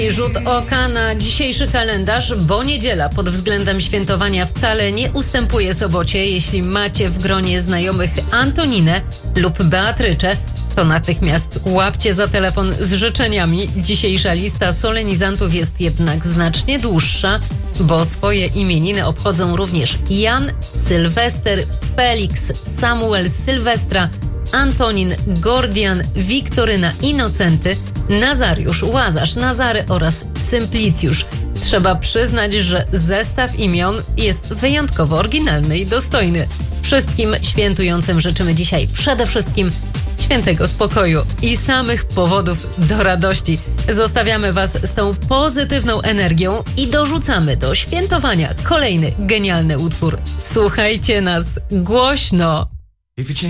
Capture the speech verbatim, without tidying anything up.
Rzut oka na dzisiejszy kalendarz, bo niedziela pod względem świętowania wcale nie ustępuje sobocie. Jeśli macie w gronie znajomych Antoninę lub Beatrycze, to natychmiast łapcie za telefon z życzeniami. Dzisiejsza lista solenizantów jest jednak znacznie dłuższa, bo swoje imieniny obchodzą również Jan, Sylwester, Felix, Samuel, Sylwestra, Antonin, Gordian, Wiktoryna, Inocenty, Nazariusz, Łazarz, Nazary oraz Symplicjusz. Trzeba przyznać, że zestaw imion jest wyjątkowo oryginalny i dostojny. Wszystkim świętującym życzymy dzisiaj przede wszystkim świętego spokoju i samych powodów do radości. Zostawiamy Was z tą pozytywną energią i dorzucamy do świętowania kolejny genialny utwór. Słuchajcie nas głośno.